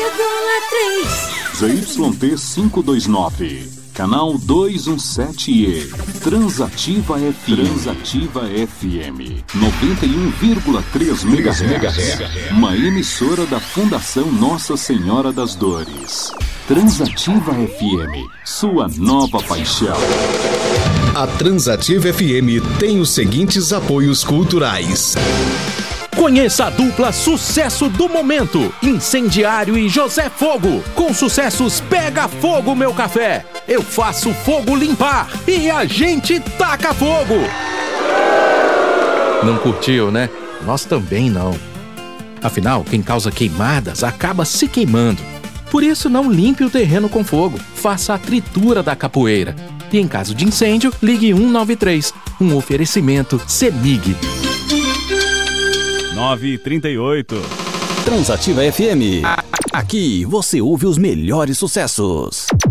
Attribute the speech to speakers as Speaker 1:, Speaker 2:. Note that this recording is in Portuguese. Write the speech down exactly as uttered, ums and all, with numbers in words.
Speaker 1: Z Y T quinhentos e vinte e nove, canal duzentos e dezessete E, Transativa F M, Transativa F M, noventa e um vírgula três megahertz, uma emissora da Fundação Nossa Senhora das Dores. Transativa F M, sua nova paixão.
Speaker 2: A Transativa F M tem os seguintes apoios culturais.
Speaker 3: Conheça a dupla sucesso do momento, Incendiário e José Fogo, com sucessos Pega Fogo Meu Café, Eu Faço Fogo Limpar e A Gente Taca Fogo. Não curtiu, né? Nós também não. Afinal, quem causa queimadas acaba se queimando. Por isso, não limpe o terreno com fogo, faça a tritura da capoeira. E em caso de incêndio, ligue um nove três, um oferecimento CEMIG.
Speaker 4: nove e trinta e oito.
Speaker 5: Transativa F M. Aqui você ouve os melhores sucessos.